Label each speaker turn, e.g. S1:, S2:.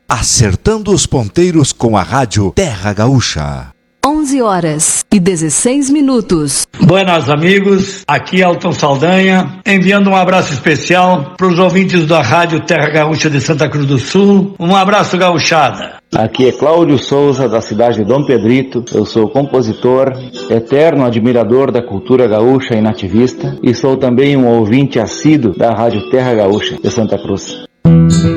S1: acertando os ponteiros com a Rádio Terra Gaúcha.
S2: 11h16.
S3: Buenas amigos, aqui é Elton Saldanha, enviando um abraço especial para os ouvintes da Rádio Terra Gaúcha de Santa Cruz do Sul. Um abraço, gauchada.
S4: Aqui é Cláudio Souza, da cidade de Dom Pedrito. Eu sou compositor, eterno admirador da cultura gaúcha e nativista, e sou também um ouvinte assíduo da Rádio Terra Gaúcha de Santa Cruz.